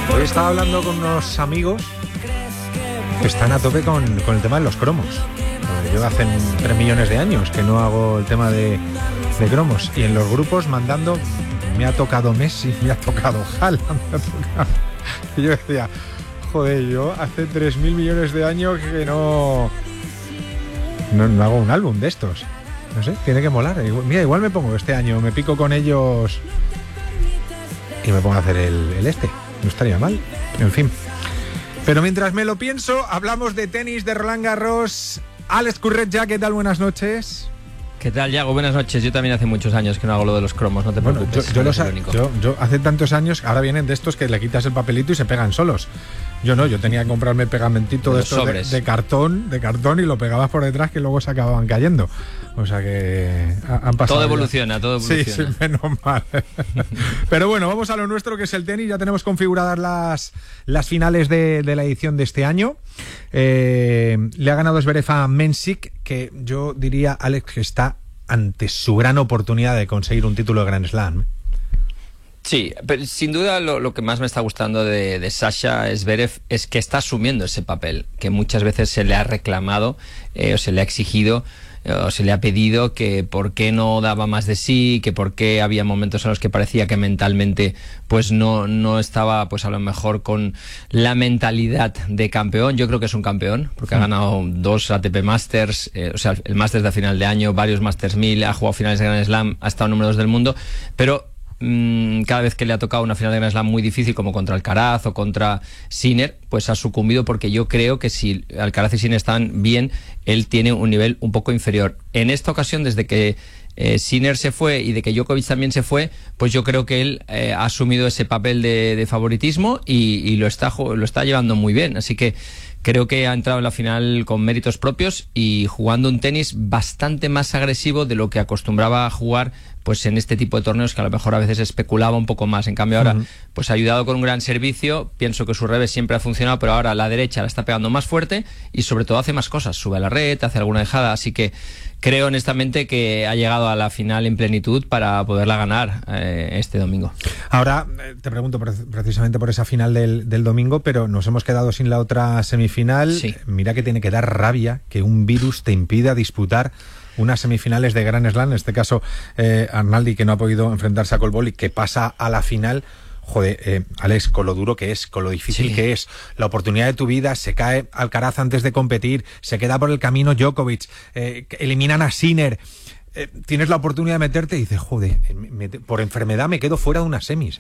Hoy estaba hablando con unos amigos que están a tope con el tema de los cromos. Yo hace 3 millones de años que no hago el tema de cromos. Y en los grupos mandando, me ha tocado Messi, me ha tocado Haaland, me ha tocado... Y yo decía, joder, yo hace 3.000 millones de años que no hago un álbum de estos. No sé, tiene que molar. Mira, igual me pongo este año, me pico con ellos y me pongo a hacer el este. No estaría mal. En fin. Pero mientras me lo pienso, hablamos de tenis, de Roland Garros. Alex Curretja, ¿qué tal? Buenas noches. ¿Qué tal, Yago? Buenas noches. Yo también hace muchos años que no hago lo de los cromos, no te preocupes. Yo hace tantos años, ahora vienen de estos que le quitas el papelito y se pegan solos. Yo no, yo tenía que comprarme pegamentito de estos de cartón y lo pegabas por detrás que luego se acababan cayendo. O sea que han pasado. Todo evoluciona. Sí, menos mal. Pero bueno, vamos a lo nuestro, que es el tenis. Ya tenemos configuradas las finales de la edición de este año. Le ha ganado Zverev a Mensik, que yo diría, Alex, que está ante su gran oportunidad de conseguir un título de Grand Slam. Sí, pero sin duda lo que más me está gustando de Sasha Zverev es que está asumiendo ese papel que muchas veces se le ha reclamado o se le ha exigido o se le ha pedido, que por qué no daba más de sí, que por qué había momentos en los que parecía que mentalmente pues no estaba pues a lo mejor con la mentalidad de campeón. Yo creo que es un campeón porque ha ganado 2 ATP Masters, o sea, el Masters de final de año, varios Masters 1000, ha jugado finales de Grand Slam, ha estado número 2 del mundo, pero cada vez que le ha tocado una final de Grand Slam muy difícil, como contra Alcaraz o contra Sinner, pues ha sucumbido, porque yo creo que si Alcaraz y Sinner están bien, él tiene un nivel un poco inferior. En esta ocasión, desde que Sinner se fue y de que Djokovic también se fue, pues yo creo que él ha asumido ese papel de favoritismo y lo está llevando muy bien. Así que creo que ha entrado en la final con méritos propios y jugando un tenis bastante más agresivo de lo que acostumbraba a jugar pues en este tipo de torneos, que a lo mejor a veces especulaba un poco más. En cambio ahora pues ha ayudado con un gran servicio. Pienso que su revés siempre ha funcionado, pero ahora la derecha la está pegando más fuerte y sobre todo hace más cosas, sube a la red, hace alguna dejada, así que creo honestamente que ha llegado a la final en plenitud para poderla ganar este domingo. Ahora te pregunto precisamente por esa final del domingo, pero nos hemos quedado sin la otra semifinal. Sí. Mira que tiene que dar rabia que un virus te impida disputar unas semifinales de Grand Slam, en este caso Arnaldi, que no ha podido enfrentarse a Colboli, que pasa a la final. Joder, Alex, con lo duro que es, con lo difícil que es, la oportunidad de tu vida, se cae Alcaraz antes de competir, se queda por el camino Djokovic, eliminan a Sinner, tienes la oportunidad de meterte y dices, joder, por enfermedad me quedo fuera de unas semis,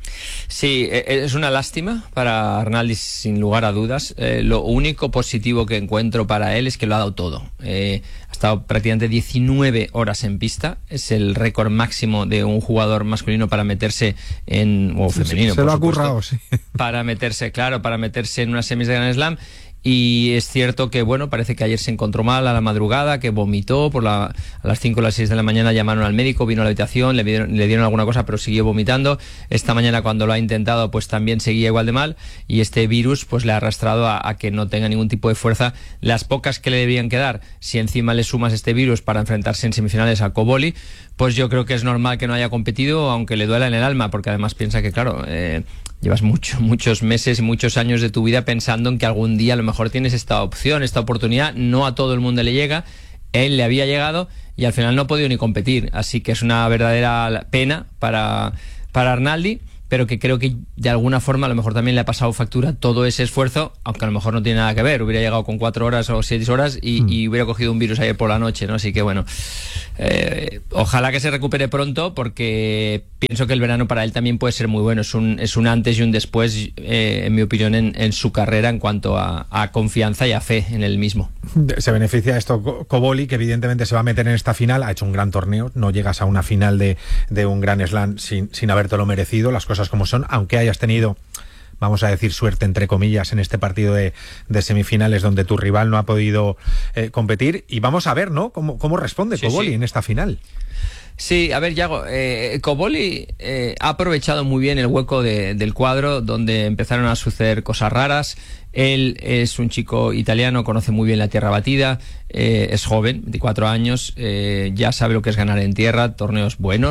Sí, es una lástima para Arnaldi, sin lugar a dudas. Lo único positivo que encuentro para él es que lo ha dado todo. Ha estado prácticamente 19 horas en pista. Es el récord máximo de un jugador masculino para meterse o femenino, se lo ha currado, sí. Para meterse en una semis de Grand Slam. Y es cierto que, bueno, parece que ayer se encontró mal a la madrugada, que vomitó a las 5 o las 6 de la mañana, llamaron al médico, vino a la habitación, le dieron alguna cosa, pero siguió vomitando. Esta mañana, cuando lo ha intentado, pues también seguía igual de mal, y este virus pues le ha arrastrado a que no tenga ningún tipo de fuerza. Las pocas que le debían quedar, si encima le sumas este virus para enfrentarse en semifinales a Colboli, pues yo creo que es normal que no haya competido, aunque le duela en el alma, porque además piensa que, claro, llevas muchos meses y muchos años de tu vida pensando en que algún día a lo mejor tienes esta opción, esta oportunidad. No a todo el mundo le llega, él le había llegado y al final no ha podido ni competir, así que es una verdadera pena para Arnaldi, pero que creo que de alguna forma a lo mejor también le ha pasado factura todo ese esfuerzo, aunque a lo mejor no tiene nada que ver, hubiera llegado con 4 horas o 6 horas y hubiera cogido un virus ayer por la noche, ¿no? Así que bueno, ojalá que se recupere pronto, porque pienso que el verano para él también puede ser muy bueno. Es un antes y un después, en mi opinión, en su carrera en cuanto a confianza y a fe en él mismo. Se beneficia esto Colboli, que evidentemente se va a meter en esta final, ha hecho un gran torneo, no llegas a una final de un Grand Slam sin habértelo merecido, las cosas como son, aunque hayas tenido, vamos a decir, suerte entre comillas en este partido de semifinales donde tu rival no ha podido competir, y vamos a ver, ¿no?, cómo responde Colboli en esta final. Sí, a ver, Yago, Colboli ha aprovechado muy bien el hueco del cuadro, donde empezaron a suceder cosas raras. Él es un chico italiano, conoce muy bien la tierra batida, es joven, 24 años, ya sabe lo que es ganar en tierra, torneos buenos,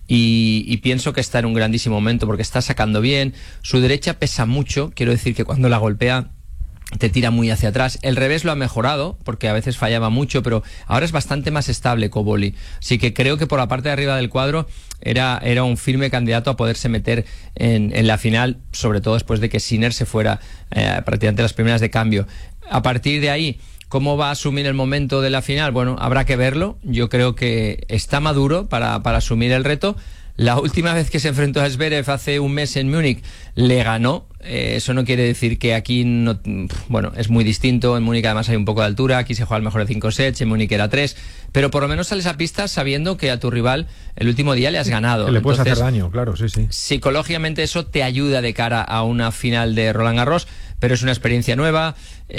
y pienso que está en un grandísimo momento porque está sacando bien. Su derecha pesa mucho, quiero decir que cuando la golpea te tira muy hacia atrás. El revés lo ha mejorado, porque a veces fallaba mucho, pero ahora es bastante más estable Cobolli. Así que creo que por la parte de arriba del cuadro era un firme candidato a poderse meter en la final, sobre todo después de que Sinner se fuera prácticamente las primeras de cambio. A partir de ahí, ¿cómo va a asumir el momento de la final? Bueno, habrá que verlo. Yo creo que está maduro para asumir el reto. La última vez que se enfrentó a Zverev hace un mes en Múnich, le ganó. Eso no quiere decir que aquí no... Bueno, es muy distinto. En Múnich además hay un poco de altura. Aquí se juega el mejor de 5 sets. En Múnich era 3. Pero por lo menos sales a pista sabiendo que a tu rival el último día le has ganado. Que le puedes hacer daño, claro, sí. Psicológicamente eso te ayuda de cara a una final de Roland Garros. Pero es una experiencia nueva,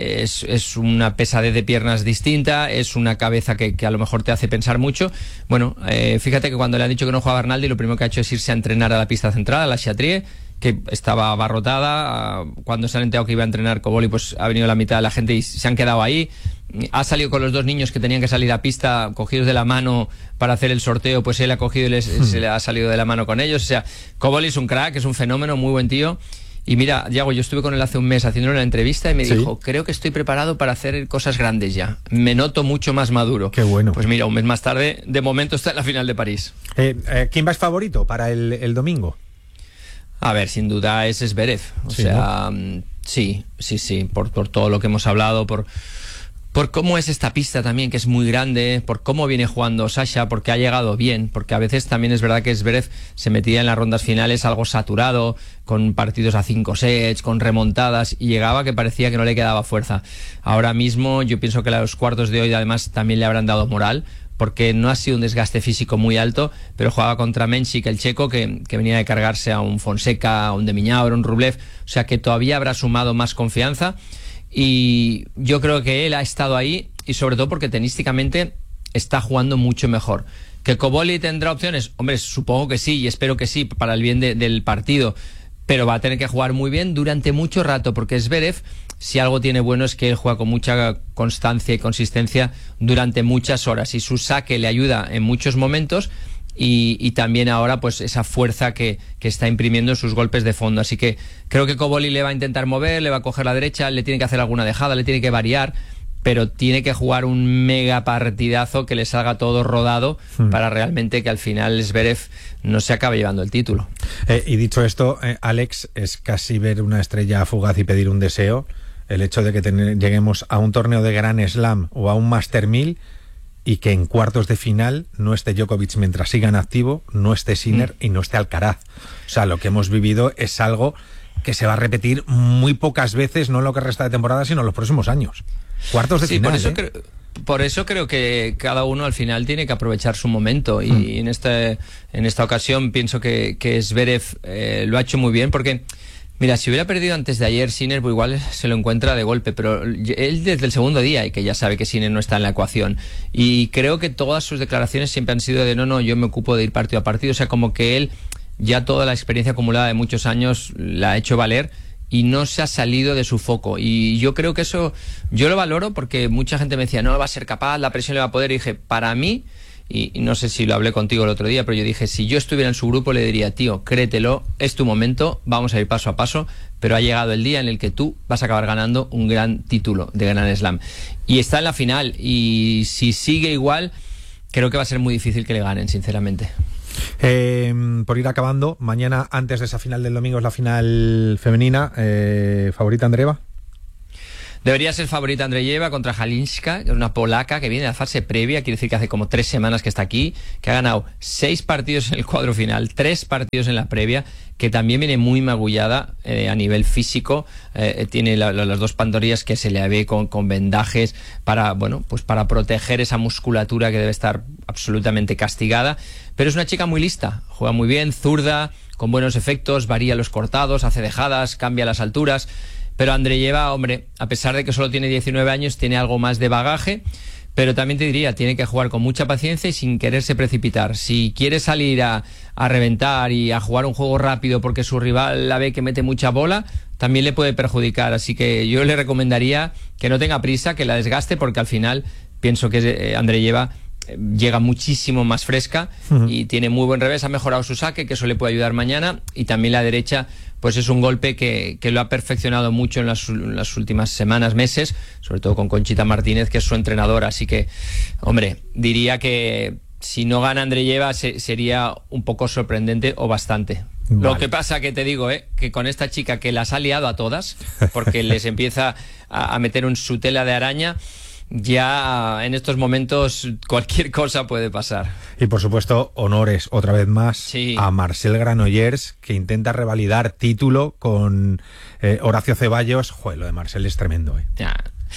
es una pesadez de piernas distinta, es una cabeza que a lo mejor te hace pensar mucho. Bueno, fíjate que cuando le han dicho que no jugaba Arnaldi, lo primero que ha hecho es irse a entrenar a la pista central, a la Chatrier, que estaba abarrotada. Cuando se han enterado que iba a entrenar Cobolli, pues ha venido la mitad de la gente y se han quedado ahí. Ha salido con los dos niños que tenían que salir a pista, cogidos de la mano para hacer el sorteo, pues él ha cogido y se le ha salido de la mano con ellos. O sea, Cobolli es un crack, es un fenómeno, muy buen tío. Y mira, Yago, yo estuve con él hace un mes haciéndole una entrevista y me dijo, creo que estoy preparado para hacer cosas grandes ya. Me noto mucho más maduro. Qué bueno. Pues mira, un mes más tarde, de momento está en la final de París. ¿Quién va es favorito para el domingo? A ver, sin duda es Zverev. O sea, ¿no? Sí, por todo lo que hemos hablado, por cómo es esta pista también, que es muy grande, por cómo viene jugando Sasha, porque ha llegado bien, porque a veces también es verdad que Zverev se metía en las rondas finales algo saturado, con partidos a 5 sets, con remontadas, y llegaba que parecía que no le quedaba fuerza. Ahora mismo yo pienso que los cuartos de hoy además también le habrán dado moral, porque no ha sido un desgaste físico muy alto, pero jugaba contra Menchik, el checo, que venía de cargarse a un Fonseca, a un de Minaur, a un Rublev, o sea que todavía habrá sumado más confianza. Y yo creo que él ha estado ahí y sobre todo porque tenísticamente está jugando mucho mejor. ¿Que Cobolli tendrá opciones? Hombre, supongo que sí y espero que sí para el bien del partido, pero va a tener que jugar muy bien durante mucho rato porque Zverev, si algo tiene bueno es que él juega con mucha constancia y consistencia durante muchas horas y su saque le ayuda en muchos momentos. Y también ahora pues esa fuerza que está imprimiendo en sus golpes de fondo, así que creo que Cobolli le va a intentar mover, le va a coger la derecha, le tiene que hacer alguna dejada, le tiene que variar, pero tiene que jugar un mega partidazo que le salga todo rodado para realmente que al final Zverev no se acabe llevando el título. Y dicho esto, Alex, es casi ver una estrella fugaz y pedir un deseo el hecho de que lleguemos a un torneo de Grand Slam o a un Master 1000 y que en cuartos de final no esté Djokovic mientras siga en activo, no esté Sinner y no esté Alcaraz. O sea, lo que hemos vivido es algo que se va a repetir muy pocas veces, no en lo que resta de temporada, sino en los próximos años. Cuartos de final. Por eso creo que cada uno al final tiene que aprovechar su momento y en esta ocasión pienso que Zverev lo ha hecho muy bien porque... Mira, si hubiera perdido antes de ayer, Sinner pues igual se lo encuentra de golpe, pero él desde el segundo día y que ya sabe que Sinner no está en la ecuación. Y creo que todas sus declaraciones siempre han sido de no, yo me ocupo de ir partido a partido. O sea, como que él ya toda la experiencia acumulada de muchos años la ha hecho valer y no se ha salido de su foco. Y yo creo que eso, yo lo valoro porque mucha gente me decía, no va a ser capaz, la presión le va a poder. Y dije, para mí... Y no sé si lo hablé contigo el otro día, pero yo dije, si yo estuviera en su grupo le diría, tío, créetelo, es tu momento, vamos a ir paso a paso, pero ha llegado el día en el que tú vas a acabar ganando un gran título de Grand Slam. Y está en la final, y si sigue igual, creo que va a ser muy difícil que le ganen, sinceramente. Por ir acabando, mañana antes de esa final del domingo es la final femenina, ¿favorita Andreeva? Debería ser favorita Andreyeva contra Halinska, una polaca que viene de la fase previa, quiere decir que hace como 3 semanas que está aquí, que ha ganado 6 partidos en el cuadro final, 3 partidos en la previa, que también viene muy magullada a nivel físico, tiene las 2 pantorrillas que se le ve con vendajes para proteger esa musculatura que debe estar absolutamente castigada, pero es una chica muy lista, juega muy bien, zurda, con buenos efectos, varía los cortados, hace dejadas, cambia las alturas. Pero Andreyeva, hombre, a pesar de que solo tiene 19 años, tiene algo más de bagaje, pero también te diría, tiene que jugar con mucha paciencia y sin quererse precipitar. Si quiere salir a reventar y a jugar un juego rápido porque su rival la ve que mete mucha bola, también le puede perjudicar. Así que yo le recomendaría que no tenga prisa, que la desgaste, porque al final pienso que Andreyeva llega muchísimo más fresca y tiene muy buen revés, ha mejorado su saque, que eso le puede ayudar mañana, y también la derecha pues es un golpe que lo ha perfeccionado mucho en las últimas semanas, meses, sobre todo con Conchita Martínez, que es su entrenadora. Así que, hombre, diría que si no gana Andreyeva sería un poco sorprendente o bastante. Vale. Lo que pasa que te digo, que con esta chica que las ha liado a todas, porque les empieza a meter en su tela de araña, ya en estos momentos cualquier cosa puede pasar. Y por supuesto, honores otra vez más a Marcel Granollers, que intenta revalidar título con Horacio Ceballos. Joder, lo de Marcel es tremendo. Ya.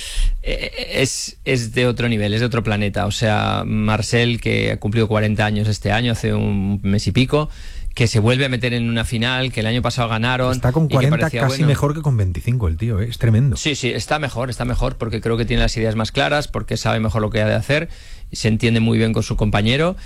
Es de otro nivel, es de otro planeta. O sea, Marcel, que ha cumplido 40 años este año, hace un mes y pico, que se vuelve a meter en una final, que el año pasado ganaron. Está con 40 casi bueno, mejor que con 25 el tío, es tremendo. Sí, está mejor, porque creo que tiene las ideas más claras, porque sabe mejor lo que ha de hacer, se entiende muy bien con su compañero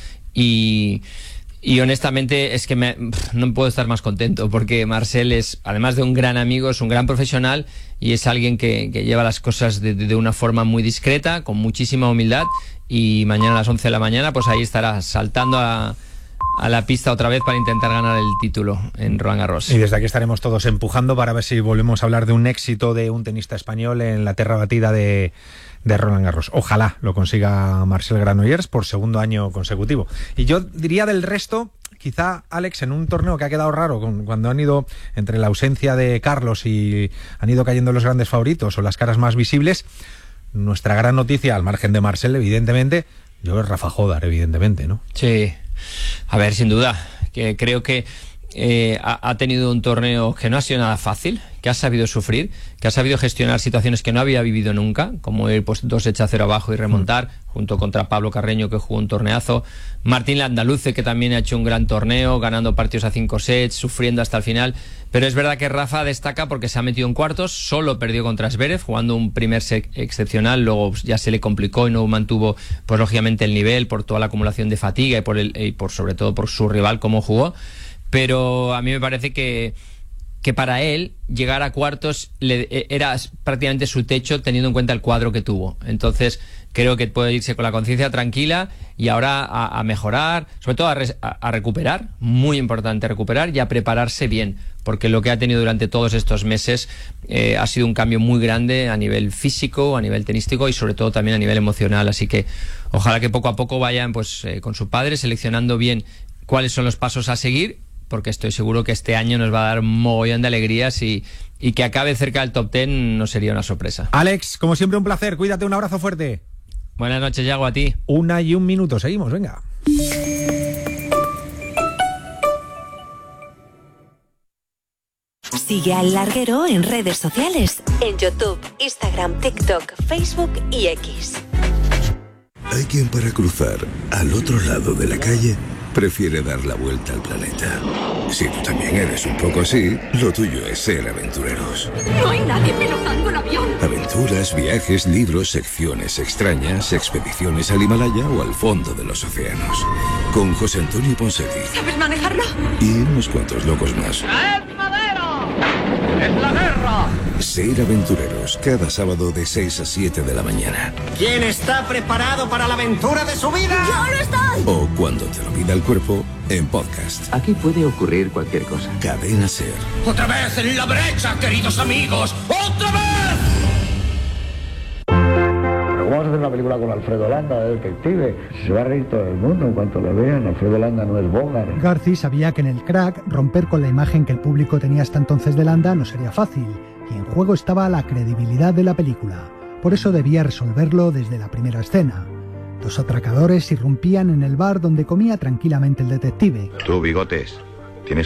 y honestamente es que no puedo estar más contento, porque Marcel es, además de un gran amigo, es un gran profesional y es alguien que lleva las cosas de una forma muy discreta, con muchísima humildad, y mañana a las 11 de la mañana pues ahí estará saltando a la pista otra vez para intentar ganar el título en Roland Garros. Y desde aquí estaremos todos empujando para ver si volvemos a hablar de un éxito de un tenista español en la tierra batida de Roland Garros. Ojalá lo consiga Marcel Granollers por segundo año consecutivo. Y yo diría del resto, quizá, Alex, en un torneo que ha quedado raro, cuando han ido entre la ausencia de Carlos y han ido cayendo los grandes favoritos o las caras más visibles, nuestra gran noticia, al margen de Marcel, evidentemente, yo creo que Rafa Jodar, evidentemente, ¿no? Sí. A ver, sin duda, que creo que ha tenido un torneo que no ha sido nada fácil, que ha sabido sufrir, que ha sabido gestionar situaciones que no había vivido nunca, como ir pues 2-0 abajo y remontar, junto contra Pablo Carreño, que jugó un torneazo, Martín Landaluce, que también ha hecho un gran torneo, ganando partidos a 5 sets, sufriendo hasta el final. Pero es verdad que Rafa destaca porque se ha metido en cuartos, solo perdió contra Zverev, jugando un primer set excepcional, luego ya se le complicó y no mantuvo, pues lógicamente, el nivel por toda la acumulación de fatiga y por sobre todo por su rival, cómo jugó. Pero a mí me parece que para él llegar a cuartos era prácticamente su techo, teniendo en cuenta el cuadro que tuvo. Entonces creo que puede irse con la conciencia tranquila y ahora a mejorar, sobre todo a recuperar, muy importante recuperar, y a prepararse bien, porque lo que ha tenido durante todos estos meses ha sido un cambio muy grande a nivel físico, a nivel tenístico y sobre todo también a nivel emocional. Así que ojalá que poco a poco vayan pues con su padre seleccionando bien cuáles son los pasos a seguir, porque estoy seguro que este año nos va a dar un mogollón de alegrías y que acabe cerca del top 10 no sería una sorpresa. Alex, como siempre, un placer. Cuídate, un abrazo fuerte. Buenas noches, Yago, a ti. 1 y 1 minuto, seguimos, venga. Sigue al Larguero en redes sociales, en YouTube, Instagram, TikTok, Facebook y X. Hay quien para cruzar al otro lado de la calle prefiere dar la vuelta al planeta. Si tú también eres un poco así, lo tuyo es ser aventureros. No hay nadie pilotando el avión. Aventuras, viajes, libros, secciones extrañas, expediciones al Himalaya o al fondo de los océanos. Con José Antonio Ponseti. ¿Sabes manejarlo? Y unos cuantos locos más. ¡Es madera! ¡Es la guerra! Ser aventureros, cada sábado de 6 a 7 de la mañana. ¿Quién está preparado para la aventura de su vida? ¡Yo lo estoy! O cuando te lo pida el cuerpo, en podcast. Aquí puede ocurrir cualquier cosa. Cadena Ser. ¡Otra vez en la brecha, queridos amigos! ¡Otra vez! Pero vamos a hacer una película con Alfredo Landa, de detective. Se va a reír todo el mundo en cuanto lo vean. Alfredo Landa no es Bogart. Garci sabía que en el Crack romper con la imagen que el público tenía hasta entonces de Landa no sería fácil, y en juego estaba la credibilidad de la película. Por eso debía resolverlo desde la primera escena. 2 atracadores irrumpían en el bar donde comía tranquilamente el detective. Tú, Bigotes,